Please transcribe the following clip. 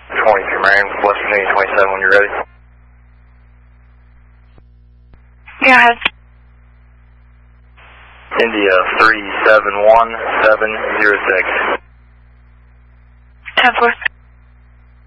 23 Marion, West Virginia 27 when you're ready. Go ahead. India 371706. 10-4.